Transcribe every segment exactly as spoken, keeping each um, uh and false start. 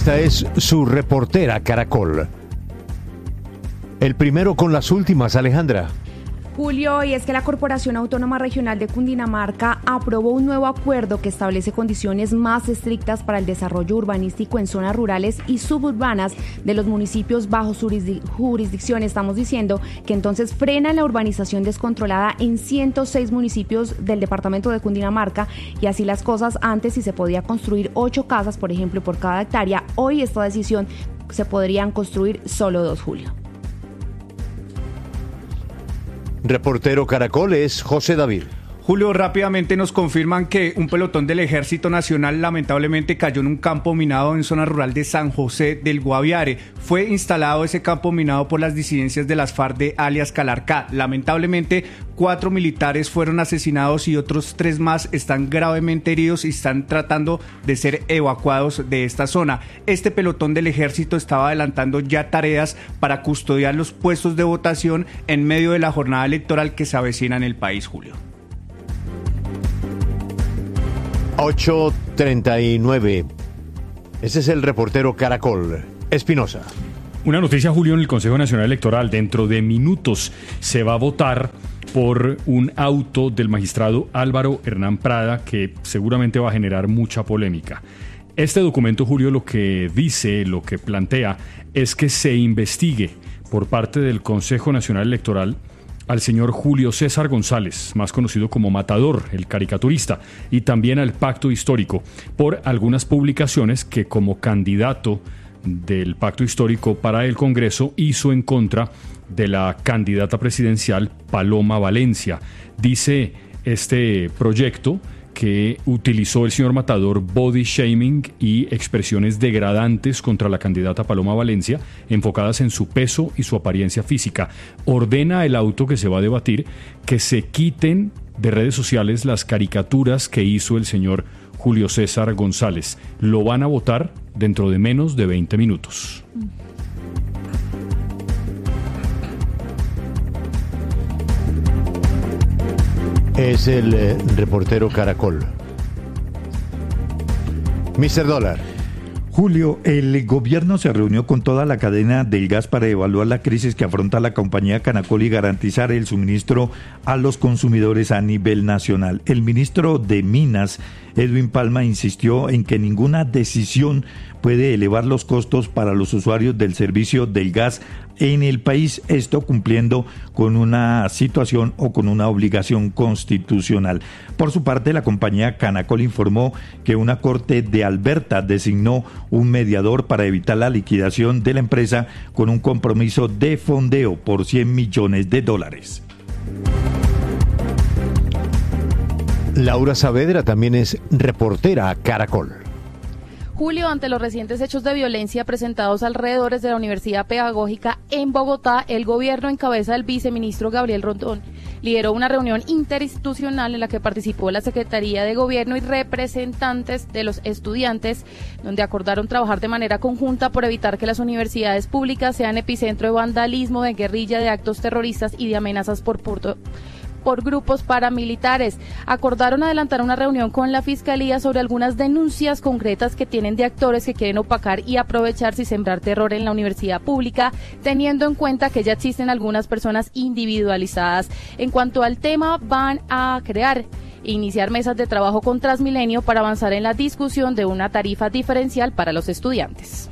Esta es su reportera Caracol. El primero con las últimas, Alejandra. Julio, y es que la Corporación Autónoma Regional de Cundinamarca aprobó un nuevo acuerdo que establece condiciones más estrictas para el desarrollo urbanístico en zonas rurales y suburbanas de los municipios bajo su jurisdicción. Estamos diciendo que entonces frena la urbanización descontrolada en ciento seis municipios del departamento de Cundinamarca, y así las cosas, antes si se podía construir ocho casas, por ejemplo, por cada hectárea, hoy esta decisión se podrían construir solo dos, Julio. Reportero Caracol es José David. Julio, rápidamente nos confirman que un pelotón del Ejército Nacional lamentablemente cayó en un campo minado en zona rural de San José del Guaviare. Fue instalado ese campo minado por las disidencias de las FARC de alias Calarcá. Lamentablemente, cuatro militares fueron asesinados y otros tres más están gravemente heridos y están tratando de ser evacuados de esta zona. Este pelotón del Ejército estaba adelantando ya tareas para custodiar los puestos de votación en medio de la jornada electoral que se avecina en el país, Julio. ocho treinta y nueve. Ese es el reportero Caracol. Espinosa. Una noticia, Julio, en el Consejo Nacional Electoral. Dentro de minutos se va a votar por un auto del magistrado Álvaro Hernán Prada que seguramente va a generar mucha polémica. Este documento, Julio, lo que dice, lo que plantea, es que se investigue por parte del Consejo Nacional Electoral al señor Julio César González, más conocido como Matador, el caricaturista, y también al Pacto Histórico, por algunas publicaciones que como candidato del Pacto Histórico para el Congreso hizo en contra de la candidata presidencial Paloma Valencia. Dice este proyecto que utilizó el señor Matador body shaming y expresiones degradantes contra la candidata Paloma Valencia, enfocadas en su peso y su apariencia física. Ordena el auto que se va a debatir que se quiten de redes sociales las caricaturas que hizo el señor Julio César González. Lo van a votar dentro de menos de veinte minutos. Es el eh, reportero Caracol. mister Dólar. Julio, el gobierno se reunió con toda la cadena del gas para evaluar la crisis que afronta la compañía Canacol y garantizar el suministro a los consumidores a nivel nacional. El ministro de Minas, Edwin Palma, insistió en que ninguna decisión puede elevar los costos para los usuarios del servicio del gas en el país, esto cumpliendo con una situación o con una obligación constitucional. Por su parte, la compañía Canacol informó que una corte de Alberta designó un mediador para evitar la liquidación de la empresa con un compromiso de fondeo por cien millones de dólares. Laura Saavedra también es reportera Caracol. Julio, ante los recientes hechos de violencia presentados alrededor de la Universidad Pedagógica en Bogotá, el gobierno en cabeza del viceministro Gabriel Rondón lideró una reunión interinstitucional en la que participó la Secretaría de Gobierno y representantes de los estudiantes, donde acordaron trabajar de manera conjunta por evitar que las universidades públicas sean epicentro de vandalismo, de guerrilla, de actos terroristas y de amenazas por punto. por grupos paramilitares. Acordaron adelantar una reunión con la Fiscalía sobre algunas denuncias concretas que tienen de actores que quieren opacar y aprovecharse y sembrar terror en la universidad pública, teniendo en cuenta que ya existen algunas personas individualizadas. En cuanto al tema, van a crear e iniciar mesas de trabajo con Transmilenio para avanzar en la discusión de una tarifa diferencial para los estudiantes.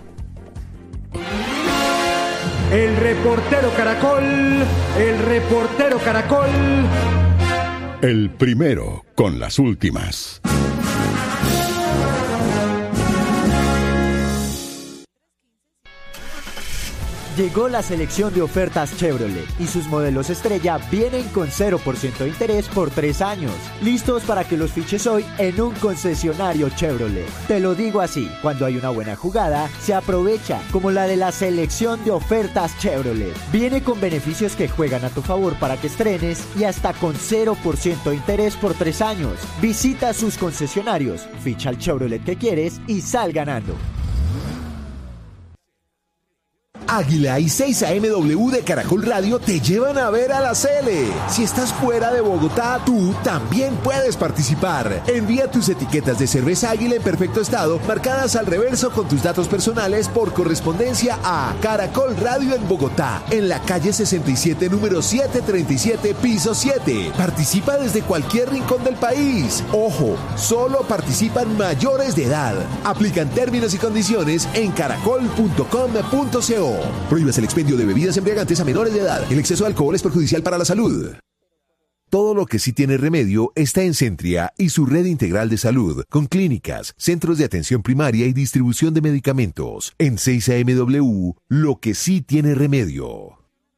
El reportero Caracol, el reportero Caracol. El primero con las últimas. Llegó la selección de ofertas Chevrolet y sus modelos estrella vienen con cero por ciento de interés por tres años. Listos para que los fiches hoy en un concesionario Chevrolet. Te lo digo así, cuando hay una buena jugada, se aprovecha, como la de la selección de ofertas Chevrolet. Viene con beneficios que juegan a tu favor para que estrenes y hasta con cero por ciento de interés por tres años. Visita sus concesionarios, ficha el Chevrolet que quieres y sal ganando. Águila y seis A M W de Caracol Radio te llevan a ver a la Cele. Si estás fuera de Bogotá, tú también puedes participar. Envía tus etiquetas de cerveza Águila en perfecto estado, marcadas al reverso con tus datos personales por correspondencia a Caracol Radio en Bogotá, en la calle sesenta y siete, número setecientos treinta y siete, piso siete. Participa desde cualquier rincón del país. Ojo, solo participan mayores de edad. Aplican términos y condiciones en caracol punto com punto co. Prohíbes el expendio de bebidas embriagantes a menores de edad. El exceso de alcohol es perjudicial para la salud. Todo lo que sí tiene remedio está en Centria y su red integral de salud, con clínicas, centros de atención primaria y distribución de medicamentos. En seis A M W, lo que sí tiene remedio.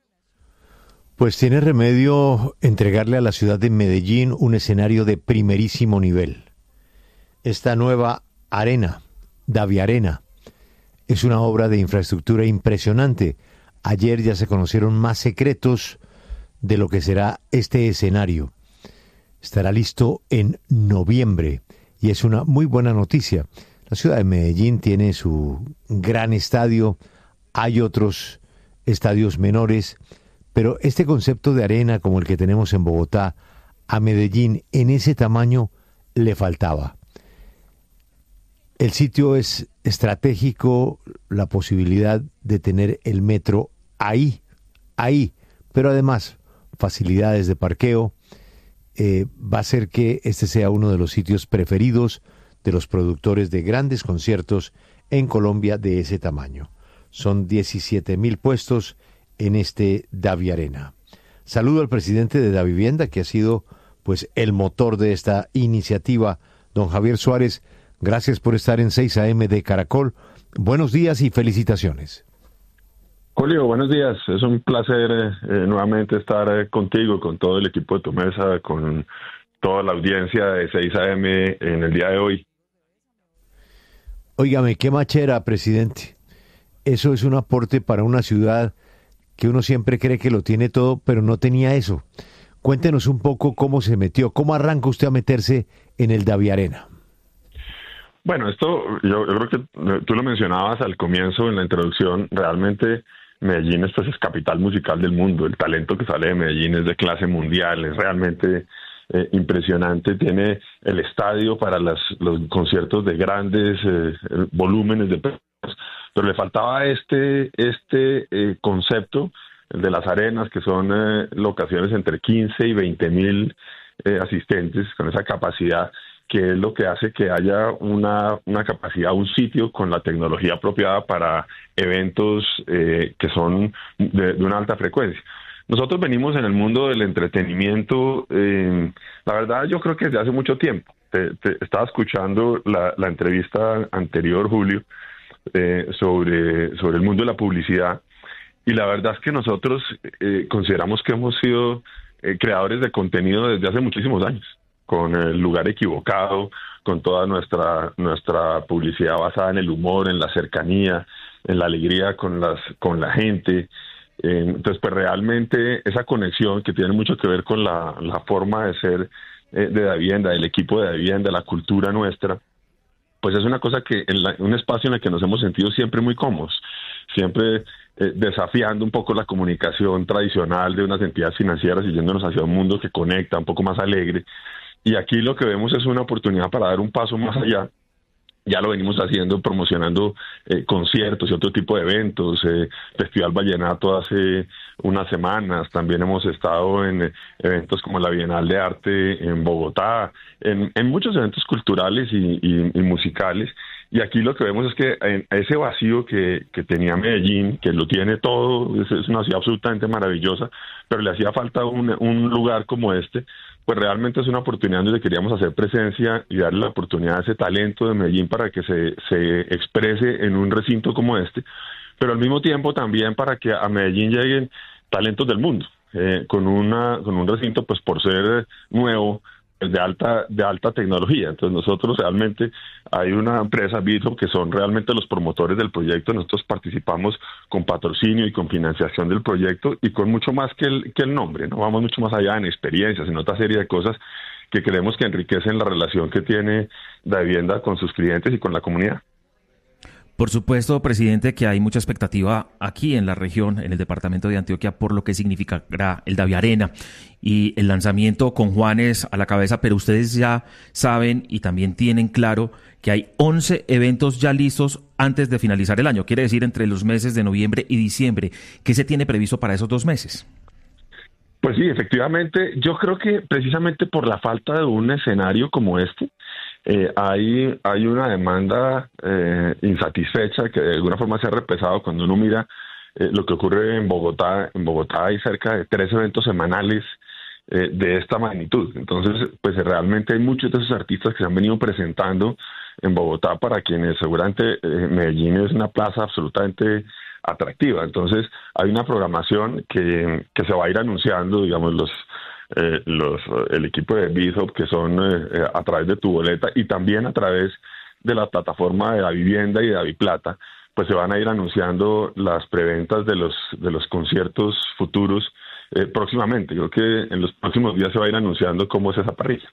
Pues tiene remedio entregarle a la ciudad de Medellín un escenario de primerísimo nivel. Esta nueva arena, Daviarena, es una obra de infraestructura impresionante. Ayer ya se conocieron más secretos de lo que será este escenario. Estará listo en noviembre y es una muy buena noticia. La ciudad de Medellín tiene su gran estadio, hay otros estadios menores, pero este concepto de arena como el que tenemos en Bogotá, a Medellín en ese tamaño le faltaba. El sitio es estratégico, la posibilidad de tener el metro ahí, ahí, pero además facilidades de parqueo, eh, va a hacer que este sea uno de los sitios preferidos de los productores de grandes conciertos en Colombia de ese tamaño. Son diecisiete mil puestos en este Daviarena. Saludo al presidente de Davivienda, que ha sido pues el motor de esta iniciativa, don Javier Suárez. Gracias por estar en seis A M de Caracol. Buenos días y felicitaciones. Julio, buenos días. Es un placer eh, nuevamente estar eh, contigo, con todo el equipo de tu mesa, con toda la audiencia de seis A M en el día de hoy. Óigame, qué machera, presidente. Eso es un aporte para una ciudad que uno siempre cree que lo tiene todo, pero no tenía eso. Cuéntenos un poco cómo se metió, cómo arranca usted a meterse en el Daviarena. Bueno, esto yo, yo creo que tú lo mencionabas al comienzo en la introducción. Realmente Medellín esto es capital musical del mundo. El talento que sale de Medellín es de clase mundial, es realmente eh, impresionante. Tiene el estadio para las, los conciertos de grandes eh, volúmenes de personas, pero le faltaba este, este eh, concepto, el de las arenas, que son eh, locaciones entre quince y veinte mil eh, asistentes, con esa capacidad, que es lo que hace que haya una, una capacidad, un sitio con la tecnología apropiada para eventos eh, que son de, de una alta frecuencia. Nosotros venimos en el mundo del entretenimiento, eh, la verdad yo creo que desde hace mucho tiempo. Te, te estaba escuchando la, la entrevista anterior, Julio, eh, sobre, sobre el mundo de la publicidad, y la verdad es que nosotros eh, consideramos que hemos sido eh, creadores de contenido desde hace muchísimos años, con El Lugar Equivocado, con toda nuestra nuestra publicidad basada en el humor, en la cercanía, en la alegría con las con la gente. Eh, entonces, pues realmente esa conexión que tiene mucho que ver con la, la forma de ser eh, de Davivienda, del equipo de Davivienda, la cultura nuestra, pues es una cosa que en la, un espacio en el que nos hemos sentido siempre muy cómodos, siempre eh, desafiando un poco la comunicación tradicional de unas entidades financieras y yéndonos hacia un mundo que conecta, un poco más alegre. Y aquí lo que vemos es una oportunidad para dar un paso más allá. Ya lo venimos haciendo, promocionando eh, conciertos y otro tipo de eventos, eh, Festival Vallenato hace unas semanas, también hemos estado en eh, eventos como la Bienal de Arte en Bogotá, en, en muchos eventos culturales y, y, y musicales, y aquí lo que vemos es que en ese vacío que, que tenía Medellín, que lo tiene todo, es, es una ciudad absolutamente maravillosa, pero le hacía falta un, un lugar como este, pues realmente es una oportunidad donde queríamos hacer presencia y darle la oportunidad a ese talento de Medellín para que se, se exprese en un recinto como este, pero al mismo tiempo también para que a Medellín lleguen talentos del mundo, eh, con una con un recinto pues por ser nuevo, de alta de alta tecnología. Entonces nosotros realmente, hay una empresa, Bitro, que son realmente los promotores del proyecto. Nosotros participamos con patrocinio y con financiación del proyecto y con mucho más que el, que el nombre, ¿no? Vamos mucho más allá en experiencias, en otra serie de cosas que creemos que enriquecen la relación que tiene Davivienda con sus clientes y con la comunidad. Por supuesto, presidente, que hay mucha expectativa aquí en la región, en el departamento de Antioquia, por lo que significará el Daviarena y el lanzamiento con Juanes a la cabeza, pero ustedes ya saben y también tienen claro que hay once eventos ya listos antes de finalizar el año, quiere decir entre los meses de noviembre y diciembre. ¿Qué se tiene previsto para esos dos meses? Pues sí, efectivamente, yo creo que precisamente por la falta de un escenario como este, eh, hay, hay una demanda eh, insatisfecha que de alguna forma se ha repesado cuando uno mira eh, lo que ocurre en Bogotá. En Bogotá hay cerca de tres eventos semanales eh, de esta magnitud. Entonces, pues realmente hay muchos de esos artistas que se han venido presentando en Bogotá, para quienes seguramente eh, Medellín es una plaza absolutamente atractiva. Entonces hay una programación que, que se va a ir anunciando, digamos, los eh, los el equipo de Bishop, que son eh, a través de Tu Boleta y también a través de la plataforma de La Vivienda y de Daviplata, pues se van a ir anunciando las preventas de los de los conciertos futuros eh, próximamente. Creo que en los próximos días se va a ir anunciando cómo es esa parrilla.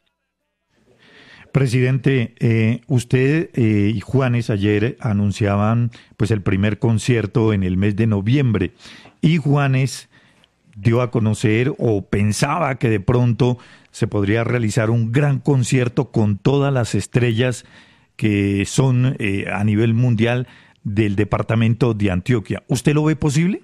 Presidente, eh, usted eh, y Juanes ayer anunciaban pues el primer concierto en el mes de noviembre, y Juanes dio a conocer o pensaba que de pronto se podría realizar un gran concierto con todas las estrellas que son eh, a nivel mundial del departamento de Antioquia. ¿Usted lo ve posible?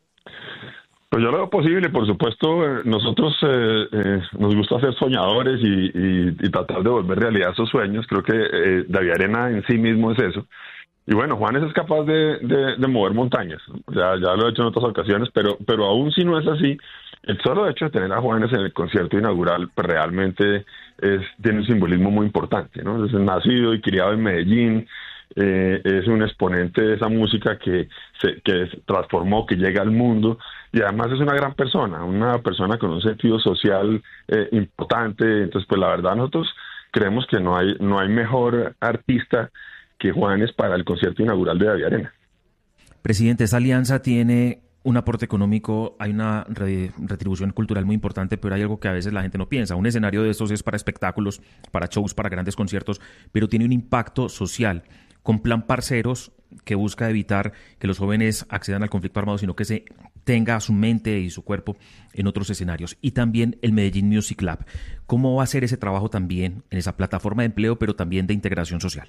Pues yo lo veo posible, por supuesto. Nosotros eh, eh, nos gusta ser soñadores y, y, y tratar de volver realidad esos sueños. Creo que eh, Daviarena en sí mismo es eso. Y bueno, Juanes es capaz de, de, de mover montañas, ¿no? Ya, ya lo he hecho en otras ocasiones, pero, pero aún si no es así, el solo hecho de tener a Juanes en el concierto inaugural pues realmente es, tiene un simbolismo muy importante, ¿no? Es nacido y criado en Medellín. Eh, es un exponente de esa música que se que se transformó, que llega al mundo, y además es una gran persona, una persona con un sentido social eh, importante. Entonces, pues la verdad nosotros creemos que no hay no hay mejor artista que Juanes para el concierto inaugural de Daviarena. Presidente, esa alianza tiene un aporte económico, hay una re- retribución cultural muy importante, pero hay algo que a veces la gente no piensa. Un escenario de estos es para espectáculos, para shows, para grandes conciertos, pero tiene un impacto social, con Plan Parceros, que busca evitar que los jóvenes accedan al conflicto armado, sino que se tenga su mente y su cuerpo en otros escenarios. Y también el Medellín Music Lab. ¿Cómo va a ser ese trabajo también en esa plataforma de empleo, pero también de integración social?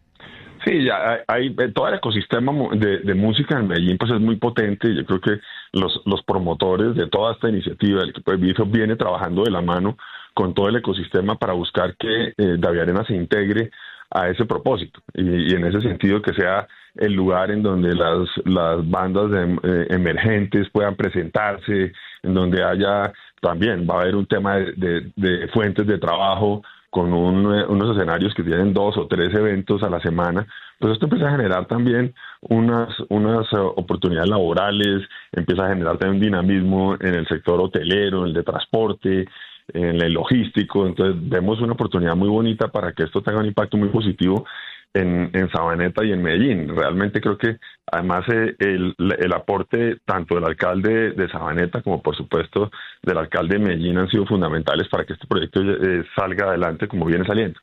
Sí, ya hay, hay todo el ecosistema de, de música en Medellín, pues es muy potente. Yo creo que los, los promotores de toda esta iniciativa, el equipo de Bishop viene trabajando de la mano con todo el ecosistema para buscar que eh, Daviarena se integre a ese propósito, y, y en ese sentido que sea el lugar en donde las, las bandas de, eh, emergentes puedan presentarse, en donde haya también, va a haber un tema de, de, de fuentes de trabajo con un, unos escenarios que tienen dos o tres eventos a la semana. Pues esto empieza a generar también unas, unas oportunidades laborales, empieza a generar también un dinamismo en el sector hotelero, en el de transporte, en el logístico. Entonces vemos una oportunidad muy bonita para que esto tenga un impacto muy positivo en, en Sabaneta y en Medellín. Realmente creo que además eh, el, el aporte tanto del alcalde de Sabaneta como por supuesto del alcalde de Medellín han sido fundamentales para que este proyecto eh, salga adelante como viene saliendo.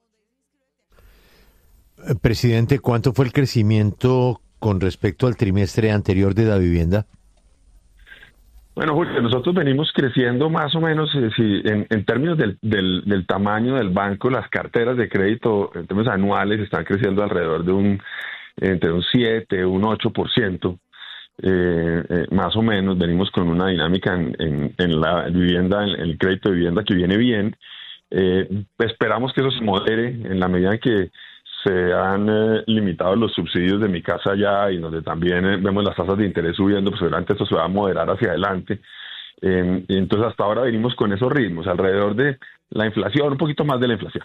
Presidente, ¿cuánto fue el crecimiento con respecto al trimestre anterior de Davivienda? Bueno, Julio, nosotros venimos creciendo más o menos, eh, si, en, en términos del, del, del tamaño del banco, las carteras de crédito en términos anuales están creciendo alrededor de un entre un siete, un ocho por ciento, eh, eh, más o menos. Venimos con una dinámica en, en, en la vivienda, en el crédito de vivienda que viene bien. Eh, esperamos que eso se modere en la medida en que se han eh, limitado los subsidios de Mi Casa Ya, y donde también eh, vemos las tasas de interés subiendo, pues seguramente esto se va a moderar hacia adelante. Eh, entonces hasta ahora venimos con esos ritmos, alrededor de la inflación, un poquito más de la inflación.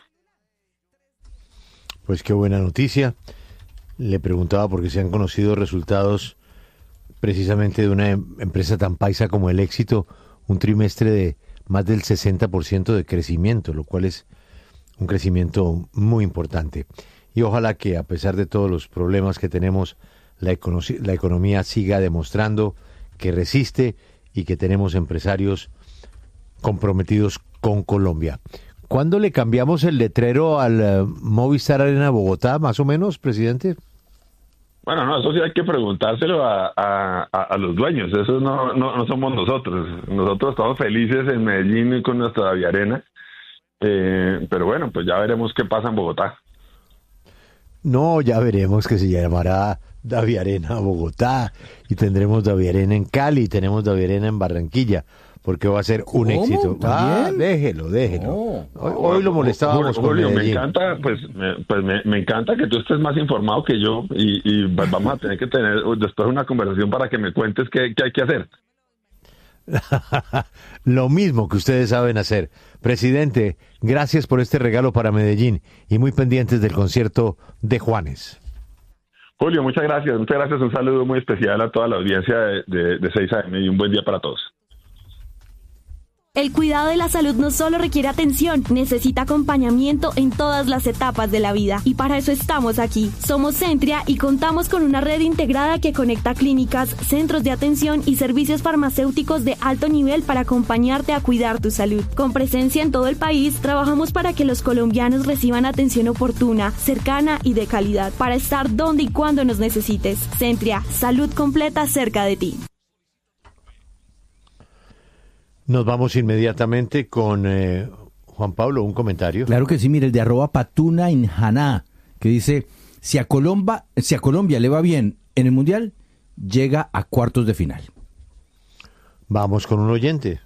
Pues qué buena noticia. Le preguntaba porque se han conocido resultados precisamente de una empresa tan paisa como El Éxito, un trimestre de más del sesenta por ciento de crecimiento, lo cual es un crecimiento muy importante. Y ojalá que a pesar de todos los problemas que tenemos, la, econo- la economía siga demostrando que resiste y que tenemos empresarios comprometidos con Colombia. ¿Cuándo le cambiamos el letrero al uh, Movistar Arena Bogotá, más o menos, presidente? Bueno, no, eso sí hay que preguntárselo a, a, a los dueños, eso no, no, no somos nosotros. Nosotros estamos felices en Medellín y con nuestra Daviarena, eh, pero bueno, pues ya veremos qué pasa en Bogotá. No, ya veremos que se llamará Daviarena Bogotá y tendremos Daviarena en Cali y tenemos Daviarena en Barranquilla, porque va a ser un ¿Cómo? éxito. Ah, ¿También? déjelo, déjelo. No. Hoy, hoy lo molestábamos con Julio, me Medellín. encanta, pues, me, pues me, me encanta que tú estés más informado que yo y, y vamos a tener que tener después una conversación para que me cuentes qué, qué hay que hacer. Lo mismo que ustedes saben hacer. Presidente, gracias por este regalo para Medellín y muy pendientes del concierto de Juanes. Julio, muchas gracias, muchas gracias. Un saludo muy especial a toda la audiencia de, de, de seis A M y un buen día para todos. El cuidado de la salud no solo requiere atención, necesita acompañamiento en todas las etapas de la vida. Y para eso estamos aquí. Somos Centria y contamos con una red integrada que conecta clínicas, centros de atención y servicios farmacéuticos de alto nivel para acompañarte a cuidar tu salud. Con presencia en todo el país, trabajamos para que los colombianos reciban atención oportuna, cercana y de calidad, para estar donde y cuando nos necesites. Centria, salud completa cerca de ti. Nos vamos inmediatamente con eh, Juan Pablo, un comentario. Claro que sí, mire, el de arroba patuna injaná, que dice, si a, Colomba, si a Colombia le va bien en el Mundial, llega a cuartos de final. Vamos con un oyente.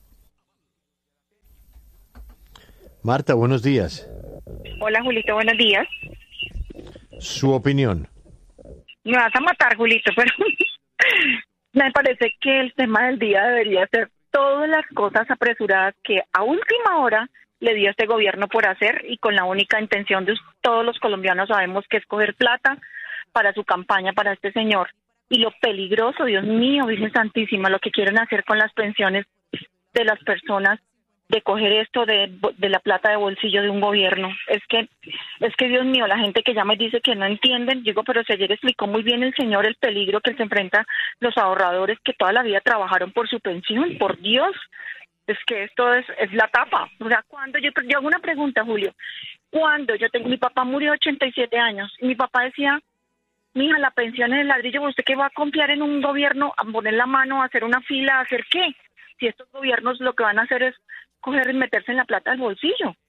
Marta, buenos días. Hola, Julito, buenos días. Su opinión. Me vas a matar, Julito, pero me parece que el tema del día debería ser todas las cosas apresuradas que a última hora le dio este gobierno por hacer y con la única intención de todos los colombianos sabemos que es coger plata para su campaña para este señor. Y lo peligroso, Dios mío, Virgen Santísima, lo que quieren hacer con las pensiones de las personas, de coger esto de, de la plata de bolsillo de un gobierno. Es que, es que Dios mío, la gente que ya me dice que no entienden, digo, pero si ayer explicó muy bien el señor el peligro que se enfrenta los ahorradores que toda la vida trabajaron por su pensión, por Dios, es que esto es, es la tapa. O sea, cuando yo, yo hago una pregunta, Julio, cuando yo tengo, mi papá murió a ochenta y siete años, y mi papá decía, mija, la pensión en el ladrillo, ¿usted qué va a confiar en un gobierno, a poner la mano, a hacer una fila, a hacer qué? Si estos gobiernos lo que van a hacer es coger y meterse en la plata del bolsillo.